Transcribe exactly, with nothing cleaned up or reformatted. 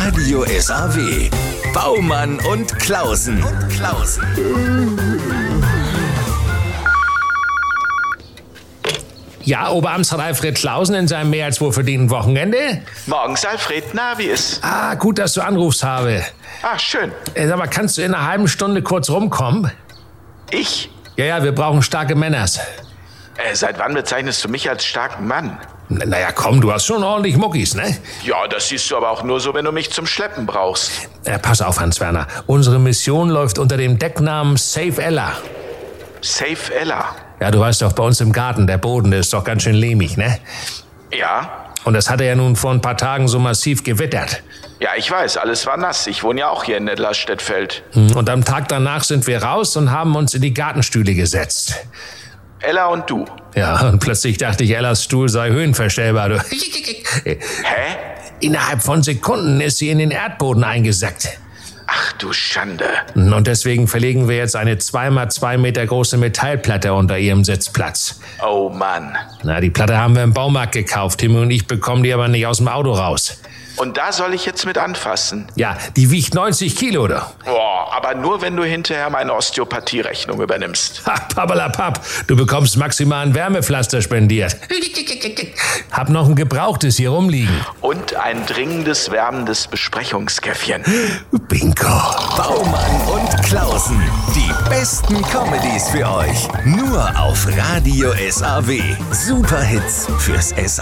Radio S A W. Baumann und Klausen. Und Klausen. Ja, Oberamtsrat Alfred Klausen in seinem mehr als wohlverdienten Wochenende. Morgens, Alfred. Na, wie ist? Ah, gut, dass du anrufst, habe. Ah, schön. Äh, Aber kannst du in einer halben Stunde kurz rumkommen? Ich? Ja, ja, wir brauchen starke Männers. Äh, seit wann bezeichnest du mich als starken Mann? N- Naja, komm, du hast schon ordentlich Muckis, ne? Ja, das siehst du aber auch nur so, wenn du mich zum Schleppen brauchst. Äh, pass auf, Hans-Werner. Unsere Mission läuft unter dem Decknamen Save Ella. Safe Ella. Ja, du weißt doch, bei uns im Garten, der Boden, der ist doch ganz schön lehmig, ne? Ja? Und das hat er ja nun vor ein paar Tagen so massiv gewittert. Ja, ich weiß, alles war nass. Ich wohne ja auch hier in Nedlerstedtfeld. Und am Tag danach sind wir raus und haben uns in die Gartenstühle gesetzt. Ella und du. Ja, und plötzlich dachte ich, Ellas Stuhl sei höhenverstellbar. Du. Hä? Innerhalb von Sekunden ist sie in den Erdboden eingesackt. Ach du Schande. Und deswegen verlegen wir jetzt eine zwei mal zwei Meter große Metallplatte unter ihrem Sitzplatz. Oh Mann. Na, die Platte haben wir im Baumarkt gekauft. Timmy und ich bekommen die aber nicht aus dem Auto raus. Und da soll ich jetzt mit anfassen? Ja, die wiegt neunzig Kilo, oder? Boah, aber nur, wenn du hinterher meine Osteopathie-Rechnung übernimmst. Ha, pappalapapp, du bekommst maximal ein Wärmepflaster spendiert. Hab noch ein gebrauchtes hier rumliegen. Und ein dringendes, wärmendes Besprechungskäffchen. Bingo. Baumann und Klausen. Die besten Comedies für euch. Nur auf Radio S A W. Superhits fürs S A W.